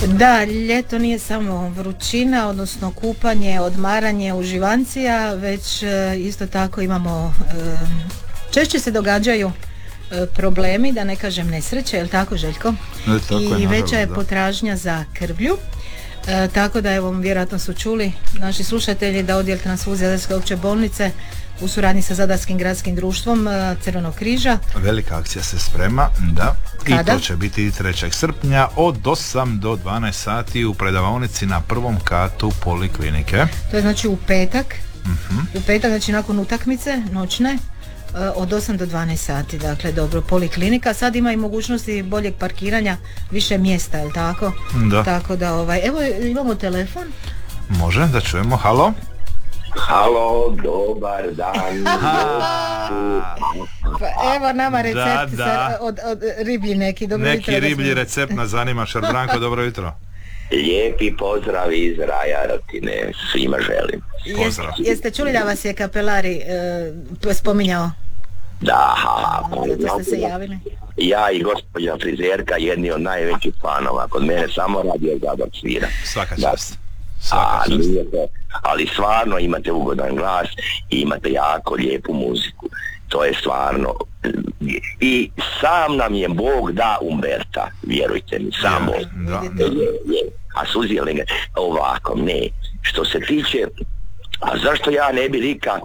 Da, ljeto nije samo vrućina, odnosno kupanje, odmaranje, uživancija, već isto tako imamo, češće se događaju problemi, da ne kažem nesreće, jel tako, Željko? I veća je potražnja za krvlju. Tako da evo, vjerojatno su čuli naši slušatelji da odjel transfuzije Zadarske opće bolnice u suradnji sa Zadarskim gradskim društvom Crvenog križa. Velika akcija se sprema, da. Kada? I to će biti 3. srpnja od 8 do 12 sati u predavaonici na prvom katu poliklinike. To je znači u petak. U petak, znači nakon utakmice noćne, od 8 do 12 sati, dakle dobro, poliklinika. Sad ima i mogućnosti boljeg parkiranja, više mjesta, je li tako? Da. Tako da, evo imamo telefon. Može, da čujemo, halo? Halo, dobar dan. Pa evo nama recept od riblji neki, dobro jutro. Neki riblji recept nas zanima, Šarbranko, dobro jutro. Lijepi pozdrav iz raja Rotine, svima želim. Pozdrav. Jeste čuli da vas je Kapelari spominjao? Da, zato ste se javili. Ja i gospođa frizerka, jedni od najvećih fanova, kod mene samo radio Zadar svira. Svaka čast. Ali stvarno imate ugodan glas i imate jako lijepu muziku. To je stvarno, i sam nam je Bog da Umberta, vjerujte mi, sam Bog. A Suzijelinga ovako, ne. Što se tiče, a zašto ja ne bi rika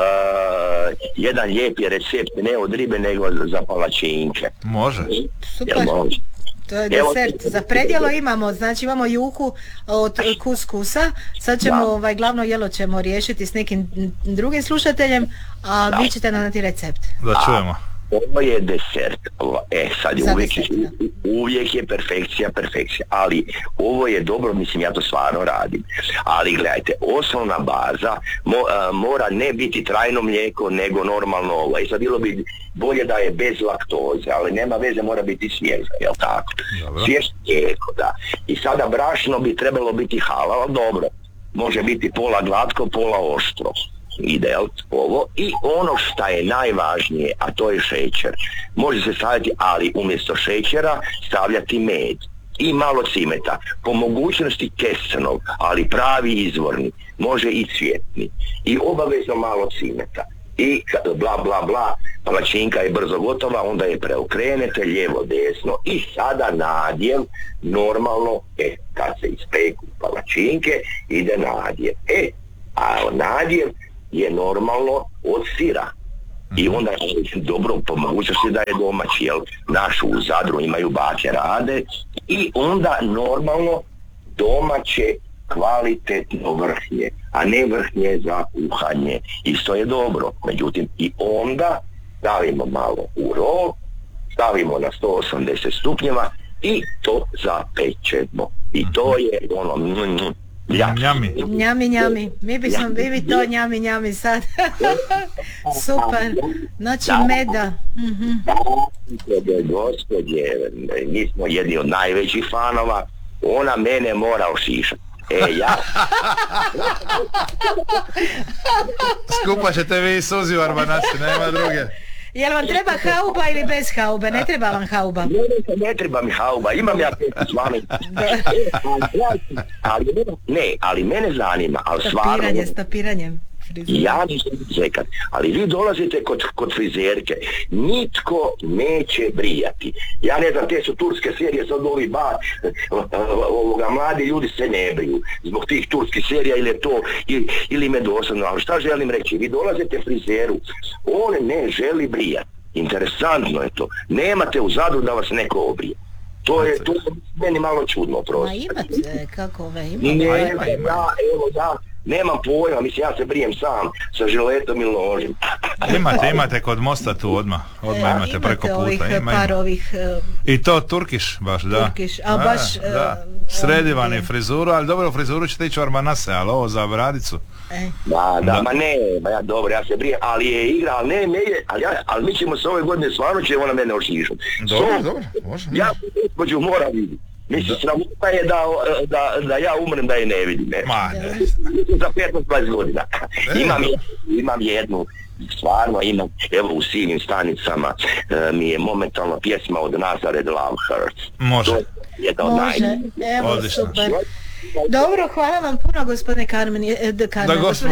jedan lijepi recept, ne od ribe nego za palačinke? Može. Super. To je desert. Za predjelo imamo, znači imamo juhu od kuskusa. Sad ćemo, glavno jelo ćemo riješiti s nekim drugim slušateljem, a vi ćete nam dati recept. Da čujemo. Ovo je desert. Sad je uvijek je perfekcija, ali ovo je dobro, mislim, ja to stvarno radim. Ali gledajte, osnovna baza mora ne biti trajno mlijeko, nego normalno ovo. I sad bilo bi bolje da je bez laktoze, ali nema veze, mora biti svježa, jel tako? Svjež mlijeko, da. I sada brašno bi trebalo biti halal, dobro. Može biti pola glatko, pola oštro. Ide ovo. I ono što je najvažnije, a to je šećer. Može se staviti, ali umjesto šećera stavljati med i malo cimeta, po mogućnosti kesenog, ali pravi izvorni, može i cvjetni, i obavezno malo cimeta i bla bla bla. Palačinka je brzo gotova, onda je preokrenete lijevo desno i sada nadjev normalno, kad se ispeku palačinke ide nadjev, a nadjev je normalno od sira. I onda dobro, po mogućnosti da je domaći, jel, naš u Zadru imaju bake rade, i onda normalno domaće kvalitetno vrhnje, a ne vrhnje za kuhanje. Isto je dobro, međutim i onda stavimo malo u ro, stavimo na 180 stupnjeva i to zapečemo. I to je ono njami. Mi bi to njami sad. Super. Znači meda. Gospodje, mi smo jedni od najvećih fanova. Ona mene mora ošišati. Ja. Skupa ćete vi suzi u Arbanasi, nema druge. Jel vam treba hauba ili bez haube? Ne treba vam hauba. Ne treba mi hauba, imam ja s vami. Ali mene zanima, ali stvarno... Stapiranjem. Ja nisam zekat, ali vi dolazite kod frizerke, nitko neće brijati. Ja ne znam, te su turske serije, sad ovi mladi ljudi se ne briju zbog tih turskih serija, ili je to ili me dosadno, ali šta želim reći, vi dolazite frizeru, on ne želi brijati. Interesantno je to, nemate u Zadru da vas neko obrije. To je meni malo čudno, prosto. Ma imate, kako imate? Nemam pojma, mislim, ja se brijem sam sa žiletom ili nožem. Imate kod mosta tu odmah imate preko puta. I to Turkiš baš, da. Turkiš, a baš... Sredivani frizuru, ali dobro, frizuru ćete ići u Armanase, ali ovo za bradicu. Dobro, ja se brijem, ali je igra, ali mi ćemo se ove godine, stvarno će ona mene ošišati. Dobro, može. Ja gospođu moram vidjeti. Mislim, sramota je da ja umrem da je ne vidim. Za 15-20 godina. Imam jednu, stvarno imam, evo u sivim stanicama mi je momentalno pjesma od Nazareth Love Hurts. Može. Može, evo super. Dobro, hvala vam puno gospodine Karmen. Da gospodine.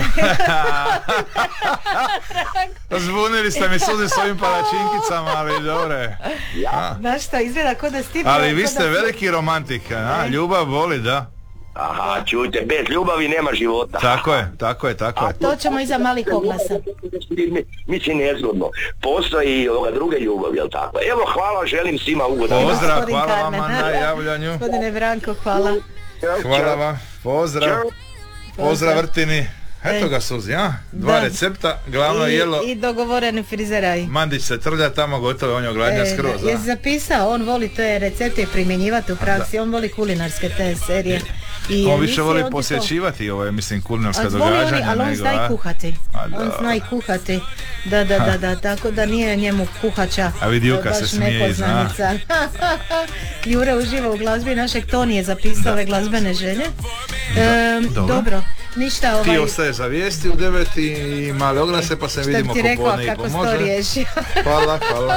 Zbunili ste mi suzi s ovim palačinkicama, ali dobre. Znaš što, izgleda kod da stipe. Ali vi ste veliki romantik, ljubav voli, da. Aha, čujte, bez ljubavi nema života. Tako je. A to ćemo iza malih oglasa. Mislim, nezgodno. Postoji druge ljubavi, jel tako? Evo, hvala, želim svima ugodan. Pozdrav, hvala vama na javljanju. Gospodine Branko, hvala. Hvala vam, pozdrav Vrtini. Eto ga Suzi, dva recepta, glavno jelo. I dogovoreni frizeraj. Mandić se trlja tamo, gotovo, on je ogladnja skroz. Je zapisao, on voli te recepte i primjenjivati u praksi, on voli kulinarske te serije. On više voli posjećivati mislim kulinarska događanja. Ali on zna i kuhati. On zna i kuhati. Da, tako da nije njemu kuhača. A vidi Juka se smije i zna. Jure uživa u glazbi našeg Tonije zapisao ove glazbene želje. Dobro. Ništa, ti ostaješ za vijesti u 9 i male oglase pa se vidimo popodne i po može. Što ti rekao kako se to riješi. Hvala.